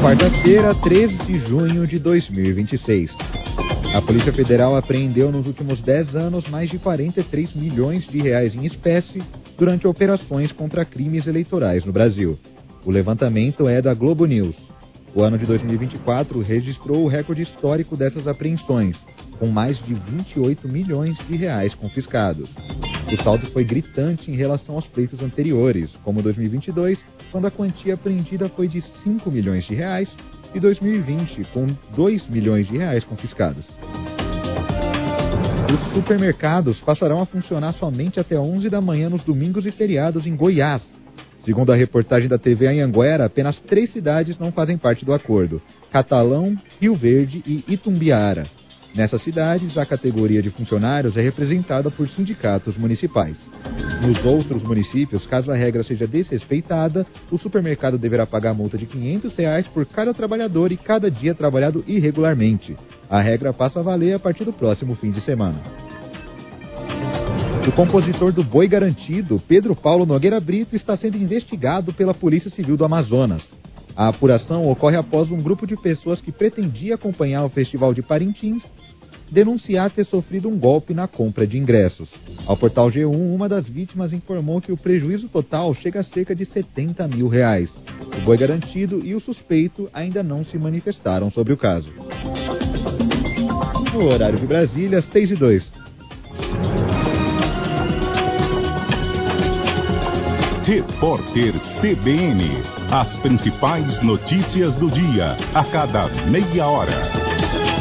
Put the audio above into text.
quarta-feira, 13 de junho de 2026. A Polícia Federal apreendeu nos últimos 10 anos mais de 43 milhões de reais em espécie durante operações contra crimes eleitorais no Brasil. O levantamento é da Globo News. O ano de 2024 registrou o recorde histórico dessas apreensões, com mais de 28 milhões de reais confiscados. O saldo foi gritante em relação aos pleitos anteriores, como 2022, quando a quantia apreendida foi de 5 milhões de reais, e 2020, com 2 milhões de reais confiscados. Os supermercados passarão a funcionar somente até 11 da manhã nos domingos e feriados em Goiás. Segundo a reportagem da TV Anhanguera, apenas 3 cidades não fazem parte do acordo: Catalão, Rio Verde e Itumbiara. Nessas cidades, a categoria de funcionários é representada por sindicatos municipais. Nos outros municípios, caso a regra seja desrespeitada, o supermercado deverá pagar multa de R$500 por cada trabalhador e cada dia trabalhado irregularmente. A regra passa a valer a partir do próximo fim de semana. O compositor do Boi Garantido, Pedro Paulo Nogueira Brito, está sendo investigado pela Polícia Civil do Amazonas. A apuração ocorre após um grupo de pessoas que pretendia acompanhar o Festival de Parintins denunciar ter sofrido um golpe na compra de ingressos. Ao portal G1, uma das vítimas informou que o prejuízo total chega a cerca de R$70 mil. O Boi Garantido e o suspeito ainda não se manifestaram sobre o caso. No horário de Brasília, 6h02. Repórter CBN. As principais notícias do dia, a cada meia hora.